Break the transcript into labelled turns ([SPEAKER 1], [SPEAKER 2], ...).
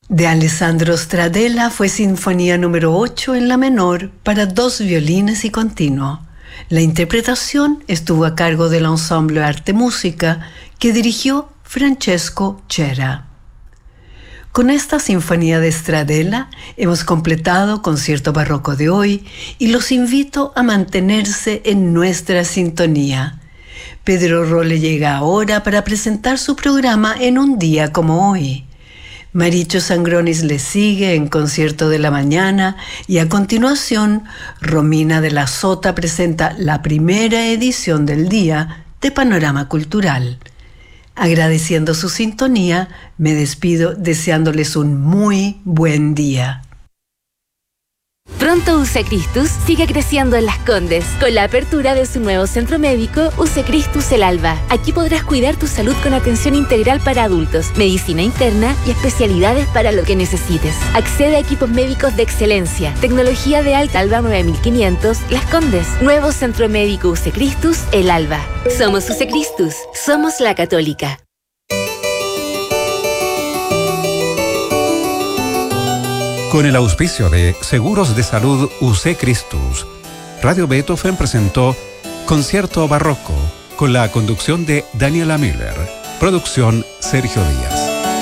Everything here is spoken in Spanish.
[SPEAKER 1] De Alessandro Stradella fue Sinfonía número 8 en la menor para 2 violines y continuo. La interpretación estuvo a cargo del ensemble Arte Música que dirigió Francesco Cera. Con esta sinfonía de Stradella hemos completado Concierto Barroco de hoy y los invito a mantenerse en nuestra sintonía. Pedro Rolle llega ahora para presentar su programa en un día como hoy. Maricho Sangronis le sigue en Concierto de la Mañana y a continuación Romina de la Sota presenta la primera edición del día de Panorama Cultural. Agradeciendo su sintonía, me despido deseándoles un muy buen día.
[SPEAKER 2] Pronto UC Christus sigue creciendo en Las Condes con la apertura de su nuevo centro médico UC Christus El Alba. Aquí podrás cuidar tu salud con atención integral para adultos, medicina interna y especialidades para lo que necesites. Accede a equipos médicos de excelencia, tecnología de alta. Alba 9500 Las Condes. Nuevo centro médico UC Christus El Alba. Somos UC Christus, somos la católica.
[SPEAKER 3] Con el auspicio de Seguros de Salud UC Christus, Radio Beethoven presentó Concierto Barroco con la conducción de Daniela Miller. Producción Sergio Díaz.